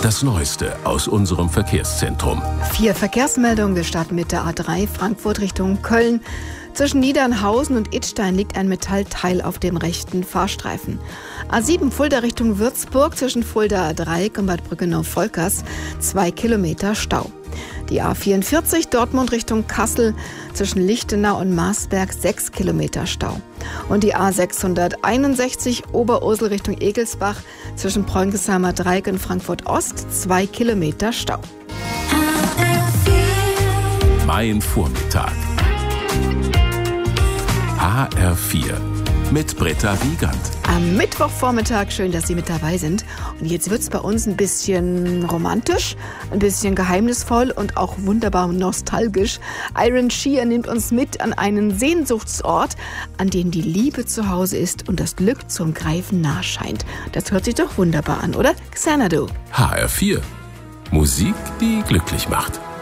Das Neueste aus unserem Verkehrszentrum. 4 Verkehrsmeldungen. Wir starten mit der A3 Frankfurt Richtung Köln. Zwischen Niedernhausen und Idstein liegt ein Metallteil auf dem rechten Fahrstreifen. A7 Fulda Richtung Würzburg zwischen Fulda Dreieck und Bad Brückenau-Volkers 2 Kilometer Stau. Die A44 Dortmund Richtung Kassel zwischen Lichtenau und Marsberg 6 Kilometer Stau. Und die A661 Oberursel Richtung Egelsbach zwischen Preungestheimer Dreieck und Frankfurt Ost 2 Kilometer Stau. Mein Vormittag. HR4 mit Britta Wiegand. Am Mittwochvormittag, schön, dass Sie mit dabei sind. Und jetzt wird es bei uns ein bisschen romantisch, ein bisschen geheimnisvoll und auch wunderbar nostalgisch. Iron Shear nimmt uns mit an einen Sehnsuchtsort, an dem die Liebe zu Hause ist und das Glück zum Greifen nah scheint. Das hört sich doch wunderbar an, oder? Xanadu. HR4. Musik, die glücklich macht.